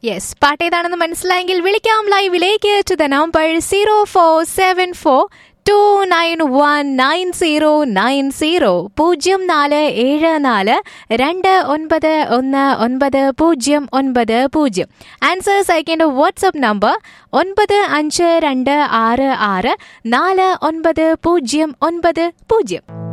Yes, പാട്ട് ഏതാണെന്ന് മനസ്സിലായെങ്കിൽ വിളിക്കാം ലൈവിലേക്ക് ടു ദ നമ്പർ 0474291990 0474291990. ആൻസേഴ്സ് അയക്കേണ്ട വാട്സ്ആപ്പ് നമ്പർ 9526649990.